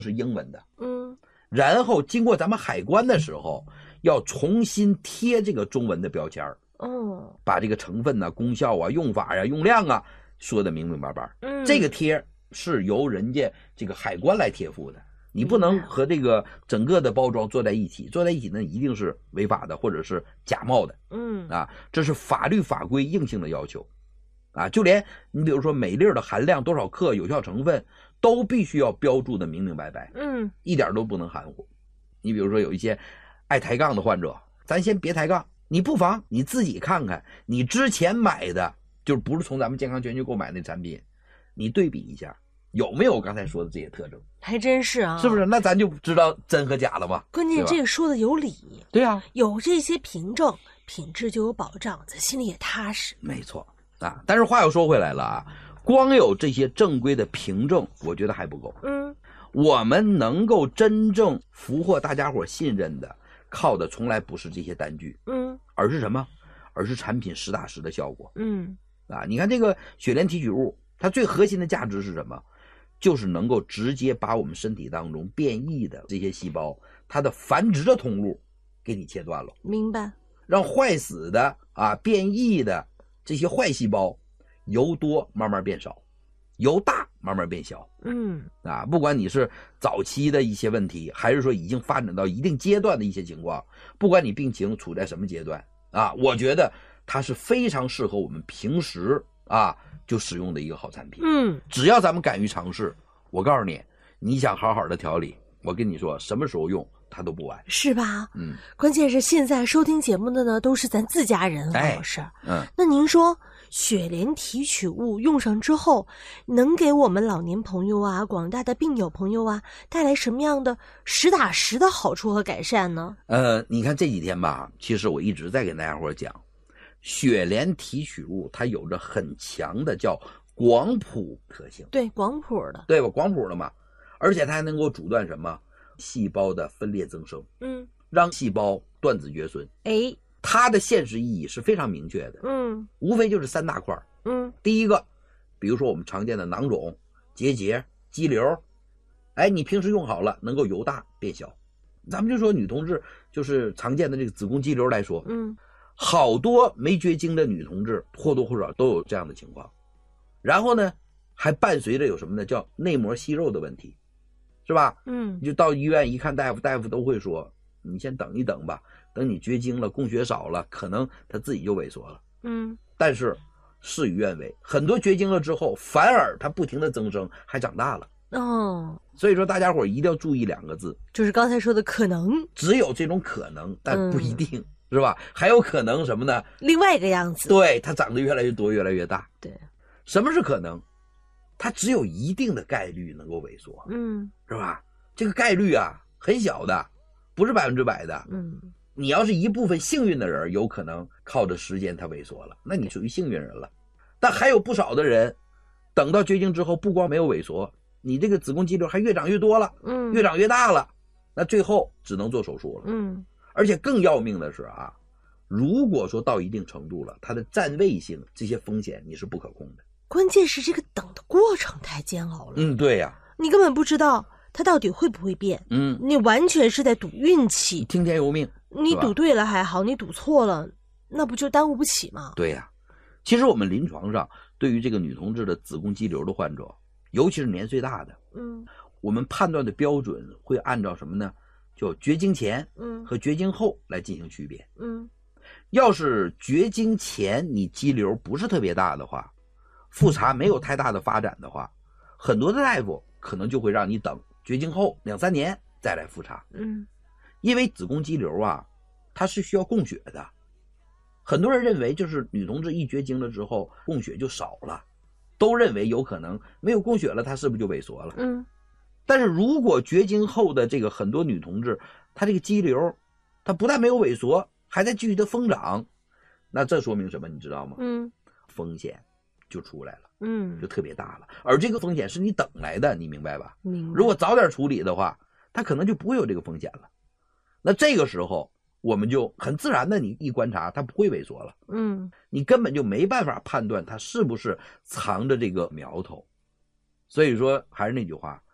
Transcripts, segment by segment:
是英文的，然后经过咱们海关的时候，要重新贴这个中文的标签把这个成分呢、功效啊、用法啊、用量啊说的明明白白。这个贴是由人家这个海关来贴附的，你不能和这个整个的包装做在一起，做在一起呢一定是违法的或者是假冒的。这是法律法规硬性的要求就连你比如说每粒的含量多少克、有效成分都必须要标注的明明白白，一点都不能含糊。你比如说有一些爱抬杠的患者，咱先别抬杠，你不妨你自己看看你之前买的，就是不是从咱们健康全局购买那产品，你对比一下有没有我刚才说的这些特征。 还真是啊， 是不是？那咱就知道真和假了嘛。 关键这个说的有理。 对啊， 有这些凭证，品质就有保障，咱心里也踏实。 没错但是话又说回来了光有这些正规的凭证我觉得还不够。我们能够真正俘获大家伙信任的，靠的从来不是这些单据，而是什么？而是产品实打实的效果。你看这个血莲提取物，它最核心的价值是什么？就是能够直接把我们身体当中变异的这些细胞，它的繁殖的通路给你切断了。 明白。 让坏死的变异的这些坏细胞由多慢慢变少，由大慢慢变小。不管你是早期的一些问题，还是说已经发展到一定阶段的一些情况，不管你病情处在什么阶段我觉得它是非常适合我们平时就使用的一个好产品。只要咱们敢于尝试，我告诉你，你想好好的调理，我跟你说什么时候用它都不晚， 是吧？关键是现在收听节目的呢都是咱自家人，王老师。那您说血莲提取物用上之后，能给我们老年朋友广大的病友朋友带来什么样的实打实的好处和改善呢？ 你看这几天吧，其实我一直在跟大家伙讲，血莲提取物它有着很强的叫广谱特性。 对，广谱的。 对吧？广谱的嘛，而且它还能够阻断什么？细胞的分裂增生，让细胞断子绝孙。它的现实意义是非常明确的，无非就是3大块。第一个，比如说我们常见的囊肿、结节、肌瘤，你平时用好了，能够由大变小。咱们就说女同志，就是常见的这个子宫肌瘤来说，好多没绝经的女同志或多或少都有这样的情况。然后呢，还伴随着有什么呢？叫内膜息肉的问题。是吧？你就到医院一看大夫，大夫都会说你先等一等吧，等你绝经了，供血少了，可能它自己就萎缩了。但是事与愿违，很多绝经了之后，反而它不停的增生，还长大了。所以说大家伙一定要注意2个字， 就是刚才说的可能。 只有这种可能，但不一定，是吧？还有可能什么呢？ 另外一个样子。 对，它长得越来越多，越来越大。 对， 什么是可能？它只有一定的概率能够萎缩，是吧？这个概率很小的，不是100%的。你要是一部分幸运的人，有可能靠着时间它萎缩了，那你属于幸运人了。但还有不少的人，等到绝经之后，不光没有萎缩，你这个子宫肌瘤还越长越多了，越长越大了，那最后只能做手术了。而且更要命的是如果说到一定程度了，它的占位性这些风险你是不可控的。 关键是这个等的过程太煎熬了。 对呀， 你根本不知道它到底会不会变。你完全是在赌运气， 听天由命。 你赌对了还好，你赌错了，那不就耽误不起吗？ 对呀，其实我们临床上对于这个女同志的子宫肌瘤的患者，尤其是年岁大的，我们判断的标准会按照什么呢？就绝经前和绝经后来进行区别。要是绝经前你肌瘤不是特别大的话，复查没有太大的发展的话，很多的大夫可能就会让你等绝经后2、3年再来复查。因为子宫肌瘤它是需要供血的。很多人认为就是女同志一绝经了之后供血就少了，都认为有可能没有供血了，它是不是就萎缩了？但是如果绝经后的这个很多女同志，她这个肌瘤它不但没有萎缩，还在继续的疯长，那这说明什么你知道吗？风险就出来了，就特别大了。而这个风险是你等来的，你明白吧？如果早点处理的话，它可能就不会有这个风险了。那这个时候我们就很自然的，你一观察它不会萎缩了，你根本就没办法判断它是不是藏着这个苗头。所以说还是那句话，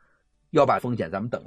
要把风险咱们等